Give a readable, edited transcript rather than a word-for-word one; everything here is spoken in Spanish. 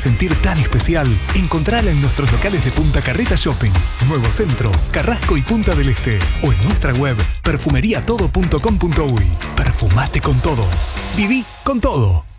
sentir tan especial, encontrala en nuestros locales de Punta Carreta Shopping, Nuevo Centro, Carrasco y Punta del Este, o en nuestra web perfumeriatodo.com.uy. Perfumate con todo. Viví con todo.